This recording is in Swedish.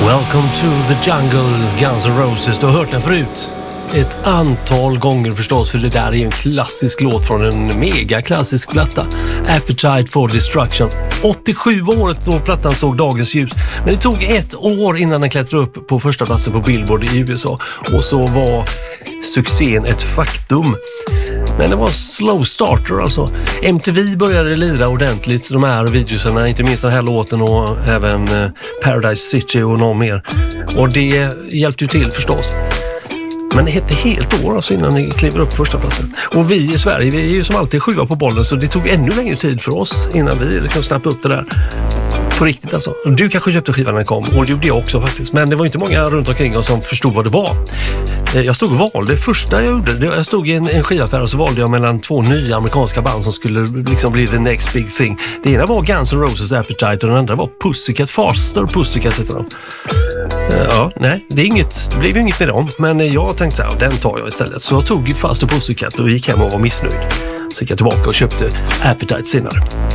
Welcome to the jungle, Guns N' Roses. Du har hört den förut. Ett antal gånger förstås, för det där är ju en klassisk låt från en megaklassisk platta. Appetite for Destruction. 87 året då plattan såg dagens ljus. Men det tog ett år innan den klättrade upp på första platsen på Billboard i USA. Och så var succén ett faktum. Men det var slow starter alltså. MTV började lira ordentligt de här videorna, inte minst den här låten och även Paradise City och någon mer. Och det hjälpte ju till förstås. Men det hette helt år alltså innan ni kliver upp första platsen. Och vi i Sverige, vi är ju som alltid 7 på bollen, så det tog ännu längre tid för oss innan vi kan snappa upp det där. På riktigt alltså. Du kanske köpte skivan när den kom, och det gjorde jag också faktiskt. Men det var inte många runt omkring oss som förstod vad det var. Jag stod och valde. Det första jag gjorde, jag stod i en skivaffär och så valde jag mellan 2 nya amerikanska band som skulle liksom bli the next big thing. Det ena var Guns N' Roses Appetite och den andra var Pussycat, Faster Pussycat heter de. Ja, nej, det blev ju inget med dem. Men jag tänkte att den tar jag istället. Så jag tog Faster Pussycat och gick hem och var missnöjd. Så gick jag tillbaka och köpte Appetite senare.